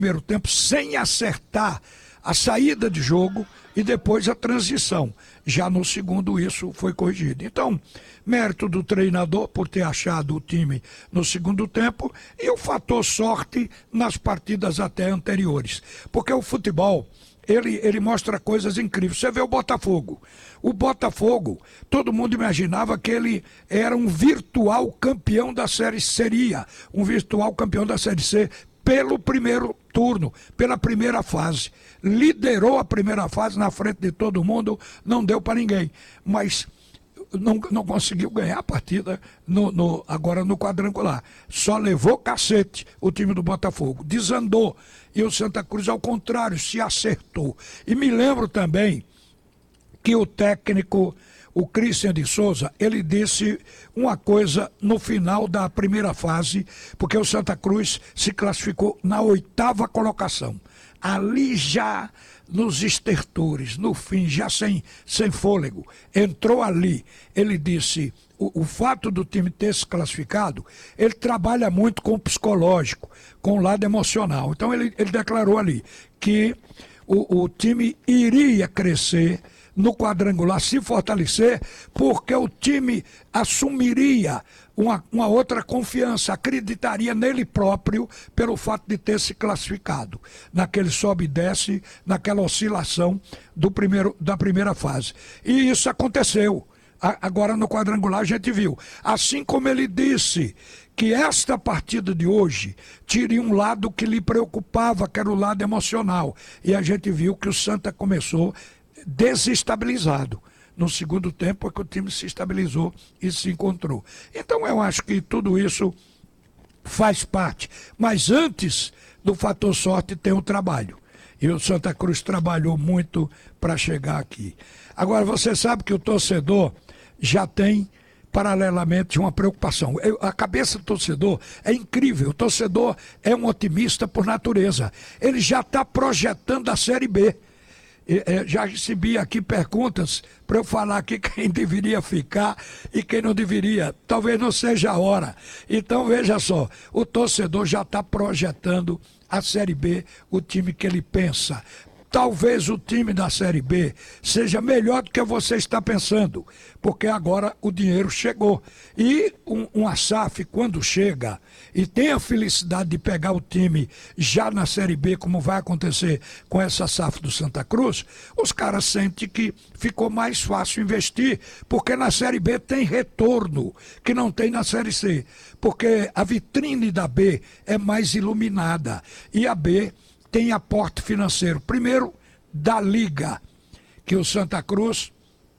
primeiro tempo sem acertar a saída de jogo e depois a transição. Já no segundo isso foi corrigido. Então, mérito do treinador por ter achado o time no segundo tempo e o fator sorte nas partidas até anteriores. Porque o futebol, ele mostra coisas incríveis. Você vê o Botafogo. O Botafogo, todo mundo imaginava que ele era um virtual campeão da Série C, seria um virtual campeão da Série C pelo primeiro turno, pela primeira fase. Liderou a primeira fase na frente de todo mundo, não deu para ninguém. Mas não conseguiu ganhar a partida agora no quadrangular. Só levou cacete o time do Botafogo. Desandou. E o Santa Cruz, ao contrário, se acertou. E me lembro também que o técnico, o Christian de Souza, ele disse uma coisa no final da primeira fase, porque o Santa Cruz se classificou na 8ª colocação. Ali já nos estertores, no fim, já sem fôlego, entrou ali. Ele disse, o fato do time ter se classificado, ele trabalha muito com o psicológico, com o lado emocional. Então ele declarou ali que o time iria crescer no quadrangular, se fortalecer, porque o time assumiria uma outra confiança, acreditaria nele próprio pelo fato de ter se classificado naquele sobe e desce, naquela oscilação da primeira fase. E isso aconteceu. Agora no quadrangular a gente viu. Assim como ele disse que esta partida de hoje teria um lado que lhe preocupava, que era o lado emocional. E a gente viu que o Santa começou desestabilizado. No segundo tempo é que o time se estabilizou e se encontrou. Então eu acho que tudo isso faz parte. Mas antes do fator sorte tem o trabalho. E o Santa Cruz trabalhou muito para chegar aqui. Agora você sabe que o torcedor já tem paralelamente uma preocupação. A cabeça do torcedor é incrível. O torcedor é um otimista por natureza. Ele já está projetando a Série B. Já recebi aqui perguntas para eu falar aqui quem deveria ficar e quem não deveria. Talvez não seja a hora. Então veja só, o torcedor já está projetando a Série B, o time que ele pensa. Talvez o time da Série B seja melhor do que você está pensando, porque agora o dinheiro chegou. E uma SAF, quando chega e tem a felicidade de pegar o time já na Série B, como vai acontecer com essa SAF do Santa Cruz, os caras sentem que ficou mais fácil investir, porque na Série B tem retorno, que não tem na Série C, porque a vitrine da B é mais iluminada e a B tem aporte financeiro, primeiro da Liga, que o Santa Cruz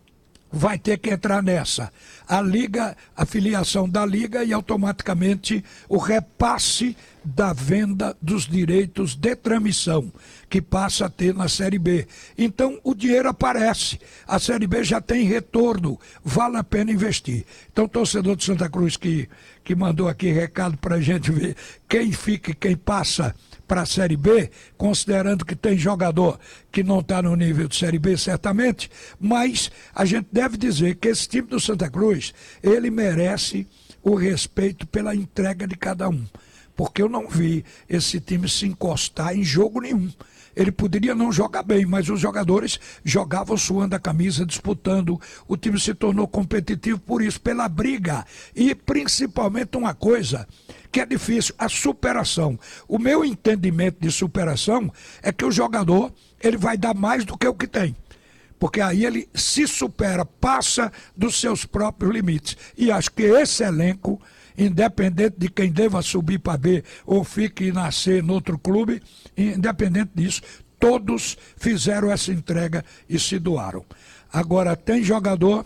vai ter que entrar nessa. A Liga, a filiação da Liga e automaticamente o repasse da venda dos direitos de transmissão, que passa a ter na Série B. Então o dinheiro aparece, a Série B já tem retorno, vale a pena investir. Então torcedor de Santa Cruz que mandou aqui recado para a gente ver quem fica e quem passa para a Série B, considerando que tem jogador que não está no nível de Série B, certamente, mas a gente deve dizer que esse time do Santa Cruz, ele merece o respeito pela entrega de cada um, porque eu não vi esse time se encostar em jogo nenhum. Ele poderia não jogar bem, mas os jogadores jogavam suando a camisa, disputando. O time se tornou competitivo por isso, pela briga. E principalmente uma coisa que é difícil, a superação. O meu entendimento de superação é que o jogador ele vai dar mais do que o que tem. Porque aí ele se supera, passa dos seus próprios limites. E acho que esse elenco, independente de quem deva subir para B ou fique e nascer no outro clube, independente disso, todos fizeram essa entrega e se doaram. Agora, tem jogador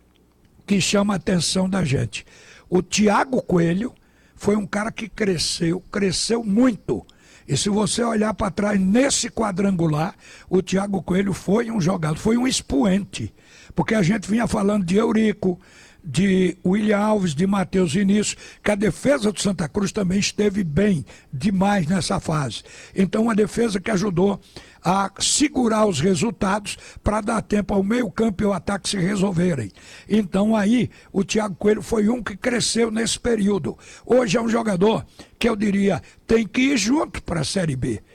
que chama a atenção da gente. O Thiago Coelho foi um cara que cresceu muito. E se você olhar para trás, nesse quadrangular, o Thiago Coelho foi um jogador, foi um expoente. Porque a gente vinha falando de Eurico, de William Alves, de Matheus Vinícius, que a defesa do Santa Cruz também esteve bem demais nessa fase. Então, uma defesa que ajudou a segurar os resultados para dar tempo ao meio-campo e ao ataque se resolverem. Então, aí, o Thiago Coelho foi um que cresceu nesse período. Hoje é um jogador que eu diria tem que ir junto para a Série B.